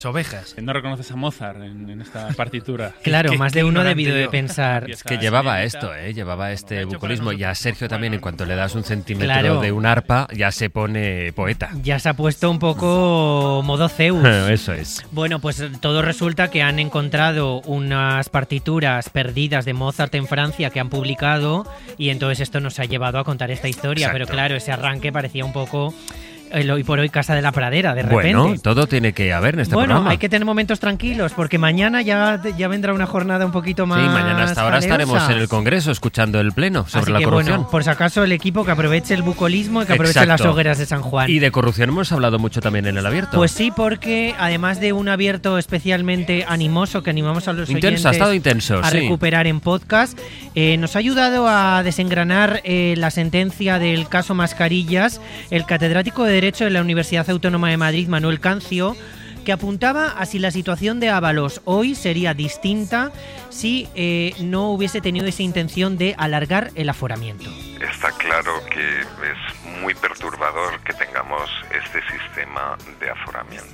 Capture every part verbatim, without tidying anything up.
ovejas. No reconoces a Mozart en, en esta partitura. Claro, Qué- más qué de uno ignorante debido de yo. pensar. Y Es que llevaba esto, ¿eh? Llevaba este bucolismo. Y a Sergio también, en cuanto le das un centímetro Claro. de un arpa, ya se pone poeta. Ya se ha puesto un poco modo Zeus. Eso es. Bueno, pues todo resulta que han encontrado unas partituras perdidas de Mozart en Francia que han publicado y entonces esto nos ha llevado a contar esta historia. Exacto. Pero claro, ese arranque parecía un poco el hoy por hoy Casa de la Pradera, de repente. Bueno, todo tiene que haber en este Bueno, programa. hay que tener momentos tranquilos porque mañana ya, ya vendrá una jornada un poquito más. Sí, mañana hasta ahora jaleosa. estaremos en el Congreso escuchando el pleno sobre Así la que, corrupción. bueno, por si acaso el equipo que aproveche el bucolismo y que aproveche Exacto. las hogueras de San Juan. Y de corrupción hemos hablado mucho también en el abierto. Pues sí, porque además de un abierto especialmente animoso que animamos a los Intenso, oyentes ha estado intenso, a sí. recuperar en podcast, eh, nos ha ayudado a desengranar eh, la sentencia del caso Mascarillas el catedrático de Derecho de la Universidad Autónoma de Madrid, Manuel Cancio, que apuntaba a si la situación de Ábalos hoy sería distinta si eh, no hubiese tenido esa intención de alargar el aforamiento. Está claro que es muy perturbador que tengamos este sistema de aforamientos.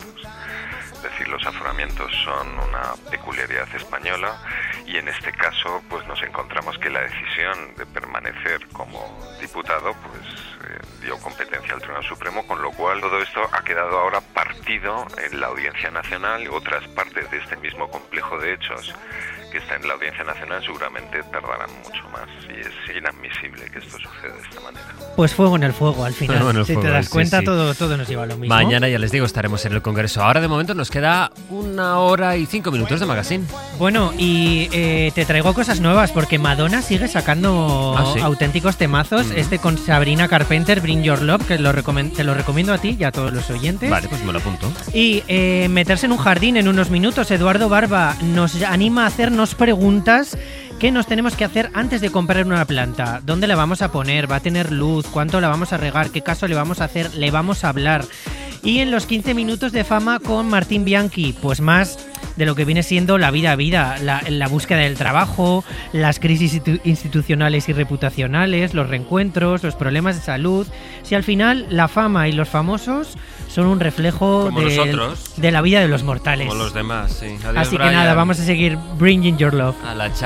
Es decir, los aforamientos son una peculiaridad española y en este caso pues nos encontramos que la decisión de permanecer como diputado pues eh, dio competencia al Tribunal Supremo, con lo cual todo esto ha quedado ahora partido en la Audiencia Nacional y otras partes de este mismo complejo de hechos que está en la Audiencia Nacional seguramente tardarán mucho más y es inadmisible que esto suceda de esta manera. Pues fuego en el fuego al final. Fuego en el si fuego, te das sí, cuenta, sí. Todo, todo nos lleva a lo mismo. Mañana, ya les digo, estaremos en el Congreso. Ahora de momento nos queda una hora y cinco minutos de magazine. Bueno, y eh, te traigo cosas nuevas porque Madonna sigue sacando Ah, ¿sí? auténticos temazos. Mm. Este con Sabrina Carpenter, Bring Your Love, que lo recomen- te lo recomiendo a ti y a todos los oyentes. Vale, pues me lo apunto. Y eh, meterse en un jardín en unos minutos. Eduardo Barba nos anima a hacernos preguntas que nos tenemos que hacer antes de comprar una planta. ¿Dónde la vamos a poner? ¿Va a tener luz? ¿Cuánto la vamos a regar? ¿Qué caso le vamos a hacer? ¿Le vamos a hablar? Y en los quince minutos de fama con Martín Bianchi, pues más de lo que viene siendo la vida a vida, la, la búsqueda del trabajo, las crisis institu- institucionales y reputacionales, los reencuentros, los problemas de salud. Si al final la fama y los famosos son un reflejo Como del- nosotros. de la vida de los mortales. Como los demás, sí. Adiós, Así que Brian. nada, vamos a seguir Bringing Your Love. A la chao.